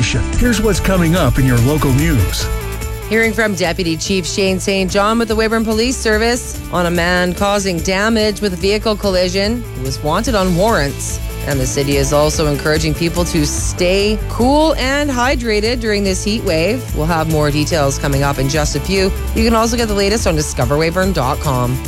Solution. Here's what's coming up in your local news. Hearing from Deputy Chief Shane St. John with the Weyburn Police Service on a man causing damage with a vehicle collision who was wanted on warrants. And the city is also encouraging people to stay cool and hydrated during this heat wave. We'll have more details coming up in just a few. You can also get the latest on discoverweyburn.com.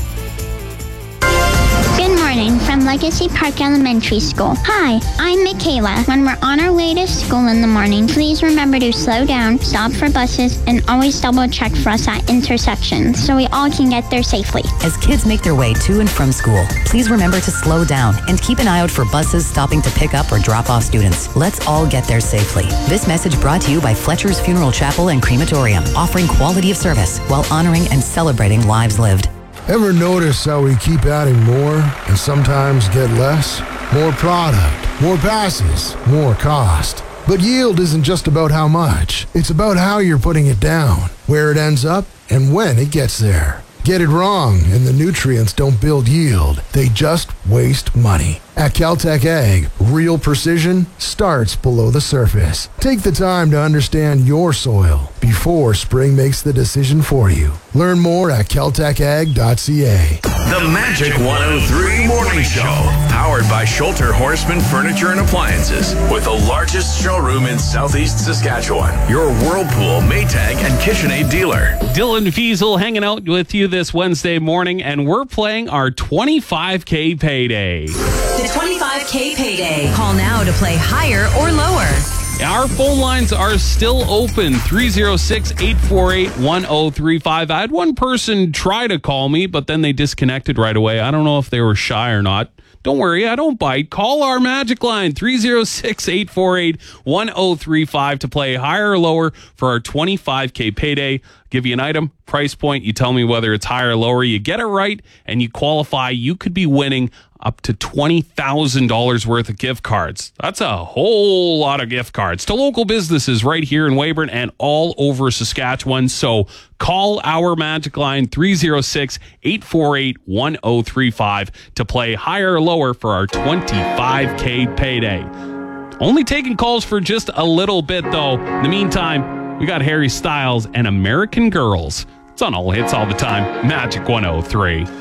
Good morning from Legacy Park Elementary School. Hi, I'm Michaela. When we're on our way to school in the morning, please remember to slow down, stop for buses, and always double check for us at intersections so we all can get there safely. As kids make their way to and from school, please remember to slow down and keep an eye out for buses stopping to pick up or drop off students. Let's all get there safely. This message brought to you by Fletcher's Funeral Chapel and Crematorium, offering quality of service while honoring and celebrating lives lived. Ever notice how we keep adding more and sometimes get less? More product, more passes, more cost. But yield isn't just about how much. It's about how you're putting it down, where it ends up, and when it gets there. Get it wrong, and the nutrients don't build yield. They just waste money. At Caltech Ag, real precision starts below the surface. Take the time to understand your soil before spring makes the decision for you. Learn more at caltechag.ca. The Magic 103 Morning Show, powered by Schulter Horseman Furniture and Appliances, with the largest showroom in Southeast Saskatchewan. Your Whirlpool, Maytag, and KitchenAid dealer. Dylan Fiesel hanging out with you this Wednesday morning, and we're playing our 25K payday. The 25K payday. Call now to play higher or lower. Our phone lines are still open, 306-848-1035. I had one person try to call me, but then they disconnected right away. I don't know if they were shy or not. Don't worry, I don't bite. Call our magic line, 306-848-1035 to play higher or lower for our 25K payday. Give you an item, price point. You tell me whether it's higher or lower. You get it right, and you qualify. You could be winning up to $20,000 worth of gift cards. That's a whole lot of gift cards to local businesses right here in Weyburn and all over Saskatchewan. So call our magic line, 306-848-1035 to play higher or lower for our 25K payday. Only taking calls for just a little bit, though. In the meantime, we got Harry Styles and American Girls. It's on All Hits all the time. Magic 103.